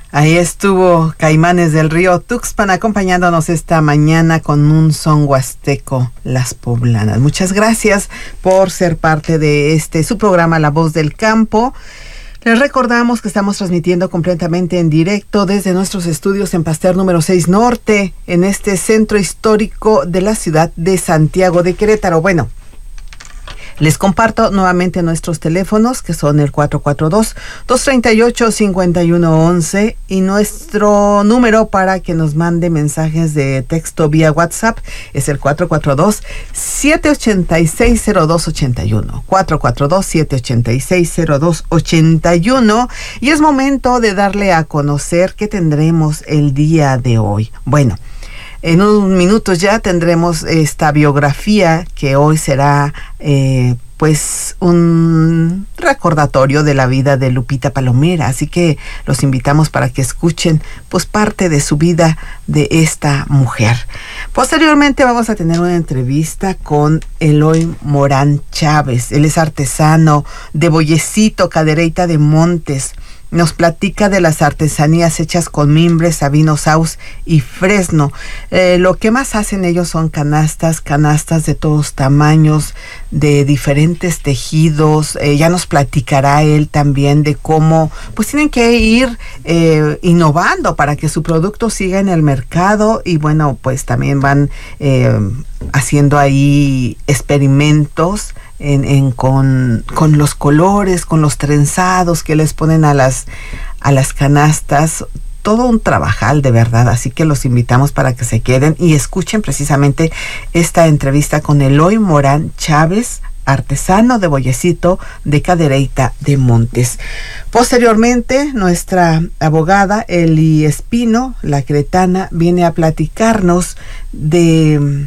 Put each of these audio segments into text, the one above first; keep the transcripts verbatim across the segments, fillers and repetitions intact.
Ahí estuvo Caimanes del Río Tuxpan acompañándonos esta mañana con un son huasteco, Las Poblanas. Muchas gracias por ser parte de este su programa La Voz del Campo. Les recordamos que estamos transmitiendo completamente en directo desde nuestros estudios en Pasteur número seis Norte, en este centro histórico de la ciudad de Santiago de Querétaro. Bueno, les comparto nuevamente nuestros teléfonos, que son el cuatro cuatro dos, dos tres ocho, cinco uno uno y nuestro número para que nos mande mensajes de texto vía WhatsApp es el cuatro cuatro dos, siete ocho seis, cero dos ocho uno, cuatro cuatro dos, siete ocho seis, cero dos ocho uno, y es momento de darle a conocer qué tendremos el día de hoy. Bueno, en unos minutos ya tendremos esta biografía que hoy será eh, pues un recordatorio de la vida de Lupita Palomera, así que los invitamos para que escuchen pues parte de su vida de esta mujer. Posteriormente vamos a tener una entrevista con Eloy Morán Chávez. Él es artesano de Bollecito, Cadereyta de Montes. Nos platica de las artesanías hechas con mimbre, sabino, saus y fresno. Eh, lo que más hacen ellos son canastas, canastas de todos tamaños, de diferentes tejidos. Eh, ya nos platicará él también de cómo pues tienen que ir eh, innovando para que su producto siga en el mercado, y bueno, pues también van eh, haciendo ahí experimentos En, en con, con los colores, con los trenzados que les ponen a las a las canastas. Todo un trabajal de verdad, así que los invitamos para que se queden y escuchen precisamente esta entrevista con Eloy Morán Chávez, artesano de Bollecito, de Cadereyta de Montes. Posteriormente, nuestra abogada Eli Espino, la cretana, viene a platicarnos de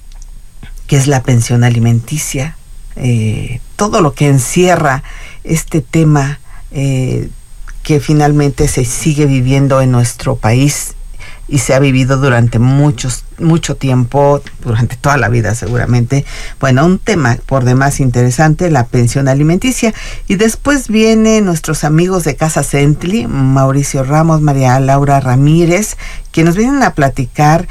qué es la pensión alimenticia, Eh, todo lo que encierra este tema eh, que finalmente se sigue viviendo en nuestro país y se ha vivido durante muchos, mucho tiempo, durante toda la vida seguramente. Bueno, un tema por demás interesante, la pensión alimenticia. Y después vienen nuestros amigos de Casa Centli, Mauricio Ramos, María Laura Ramírez, que nos vienen a platicar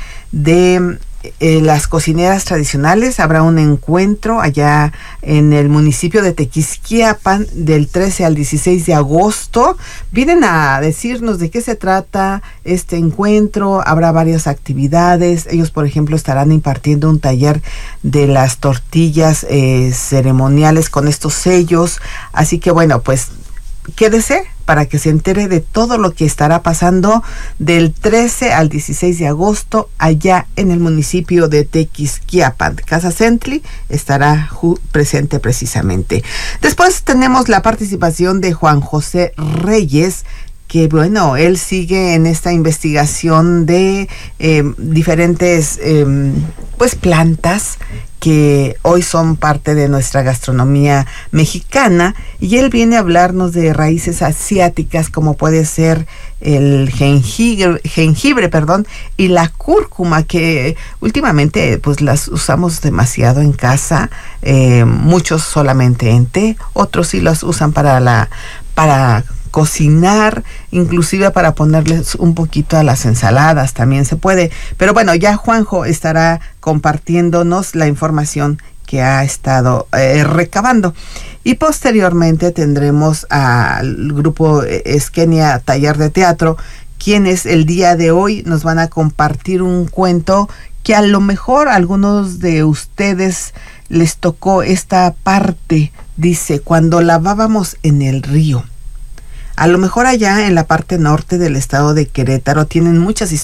de Eh, las cocineras tradicionales. Habrá un encuentro allá en el municipio de Tequisquiapan del trece al dieciséis de agosto. Vienen a decirnos de qué se trata este encuentro. Habrá varias actividades. Ellos, por ejemplo, estarán impartiendo un taller de las tortillas eh, ceremoniales con estos sellos. Así que bueno, pues quédese para que se entere de todo lo que estará pasando del trece al dieciséis de agosto allá en el municipio de Tequisquiapan. Casa Centli estará presente precisamente. Después tenemos la participación de Juan José Reyes, que bueno, él sigue en esta investigación de eh, diferentes eh, pues plantas que hoy son parte de nuestra gastronomía mexicana, y él viene a hablarnos de raíces asiáticas como puede ser el jengibre, jengibre, perdón, y la cúrcuma, que últimamente pues las usamos demasiado en casa, eh, muchos solamente en té, otros sí las usan para la para cocinar, inclusive para ponerles un poquito a las ensaladas, también se puede. Pero bueno, ya Juanjo estará compartiéndonos la información que ha estado eh, recabando. Y posteriormente tendremos al grupo Esquenia Taller de Teatro, quienes el día de hoy nos van a compartir un cuento que a lo mejor a algunos de ustedes les tocó esta parte. Dice, cuando lavábamos en el río. A lo mejor allá en la parte norte del estado de Querétaro tienen muchas